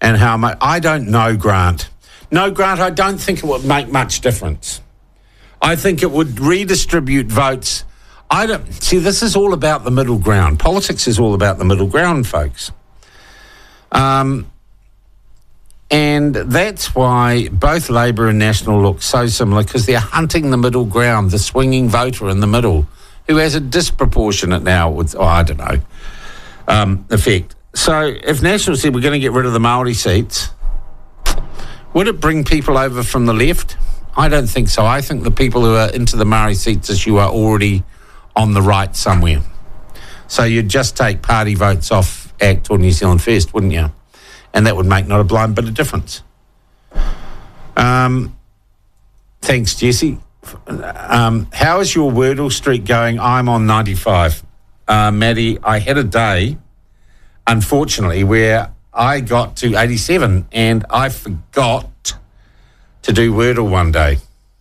and how much. I don't know, Grant. No, Grant, I don't think it would make much difference. I think it would redistribute votes. See, this is all about the middle ground. Politics is all about the middle ground, folks. And that's why both Labour and National look so similar, because they're hunting the middle ground, the swinging voter in the middle, who has a disproportionate now with, effect. So if National said we're going to get rid of the Māori seats, would it bring people over from the left? I don't think so. I think the people who are into the Māori seats issue are already on the right somewhere. So you'd just take party votes off ACT or New Zealand First, wouldn't you? And that would make not a blind bit of difference. Thanks, Jesse. How is your Wordle streak going? I'm on 95. Maddie, I had a day, unfortunately, where I got to 87 and I forgot to do Wordle one day.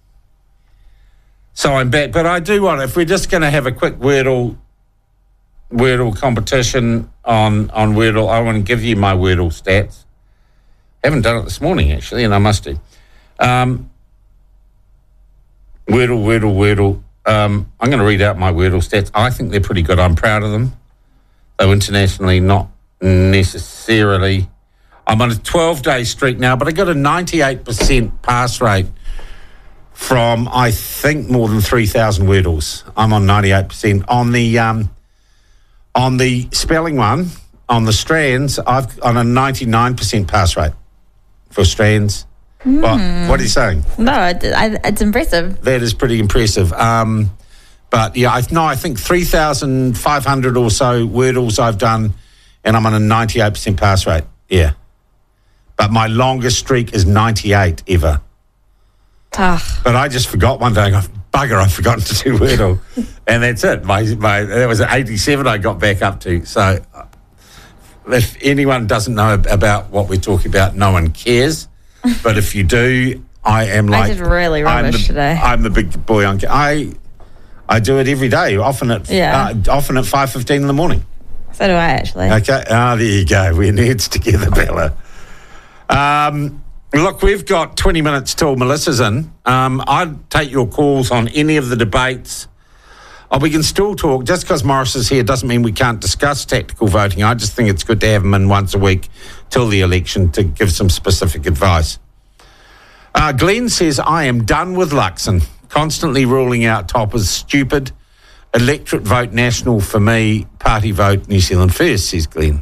So I'm back. But I do want, if we're just going to have a quick Wordle competition on Wordle, I want to give you my Wordle stats. Haven't done it this morning, actually, and I must do. Wordle. I'm going to read out my Wordle stats. I think they're pretty good. I'm proud of them. Though internationally, not necessarily. I'm on a 12-day streak now, but I got a 98% pass rate from, I think, more than 3,000 Wordles. I'm on 98%. On the spelling one, on the strands, I've on a 99% pass rate for strands. What are you saying? No, it's impressive. That is pretty impressive. But yeah, I think 3,500 or so Wordles I've done, and I'm on a 98% pass rate. Yeah. But my longest streak is 98 ever. But I just forgot one day. I go, bugger, I've forgotten to do Wordle. And that's it. That was at 87 I got back up to. So if anyone doesn't know about what we're talking about, no one cares. But if you do, I am like... I did really rubbish today. I'm the big boy on... I do it every day, often at 5:15 in the morning. So do I, actually. Okay. There you go. We're nerds together, Bella. Look, we've got 20 minutes till Melissa's in. I'd take your calls on any of the debates. We can still talk. Just because Morris is here doesn't mean we can't discuss tactical voting. I just think it's good to have him in once a week till the election to give some specific advice. Glenn says, I am done with Luxon. Constantly ruling out toppers, stupid. Electorate vote National for me. Party vote New Zealand First, says Glenn.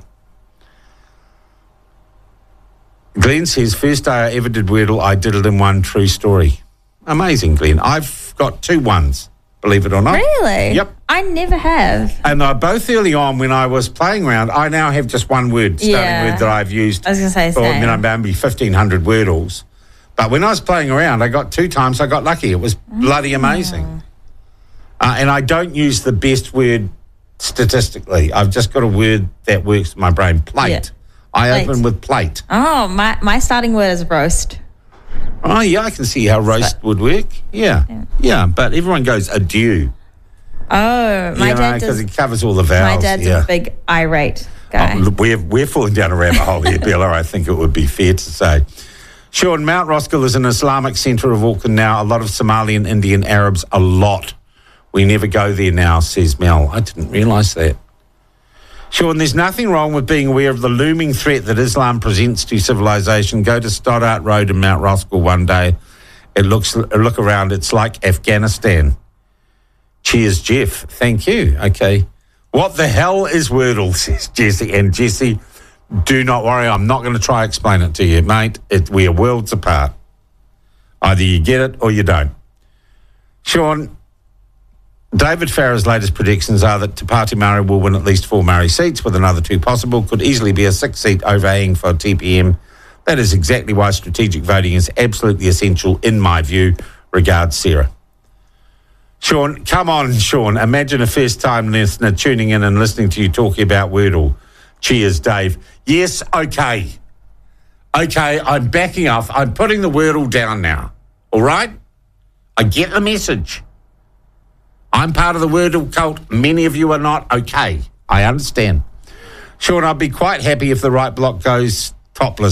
Glenn says, first day I ever did Wordle, I did it in one, true story. Amazing, Glenn. I've got 2 ones, believe it or not. Really? Yep. I never have. And both early on when I was playing around, I now have just one word, starting word that I've used. I was going to say for, same. maybe 1,500 Wordles. But when I was playing around, I got 2 times I got lucky. It was bloody amazing. And I don't use the best word statistically. I've just got a word that works in my brain. Plate. Yeah. I open with plate. Oh, my starting word is roast. Oh, yeah, I can see how roast would work. Yeah, but everyone goes adieu. Oh, my dad does. Because it covers all the vowels. My dad's a big irate guy. Oh, we're falling down a rabbit hole here, Bella, I think it would be fair to say. Sean, Mount Roskill is an Islamic centre of Auckland now. A lot of Somali and Indian Arabs, a lot. We never go there now, says Mel. I didn't realise that. Sean, there's nothing wrong with being aware of the looming threat that Islam presents to civilization. Go to Stoddart Road in Mount Roskill one day. Look around. It's like Afghanistan. Cheers, Jeff. Thank you. Okay. What the hell is Wordle, says Jesse. And Jesse, do not worry. I'm not going to try to explain it to you, mate. We are worlds apart. Either you get it or you don't. Sean, David Farrer's latest predictions are that Te Pāti Māori will win at least 4 Māori seats, with another 2 possible. Could easily be a 6-seat overhang for TPM. That is exactly why strategic voting is absolutely essential, in my view. Regards, Sarah. Sean, come on, Sean. Imagine a first-time listener tuning in and listening to you talking about Wordle. Cheers, Dave. Yes, okay. Okay, I'm backing off. I'm putting the Wordle down now. All right? I get the message. I'm part of the Wordle cult. Many of you are not. Okay, I understand. Sean, I'd be quite happy if the right block goes topless.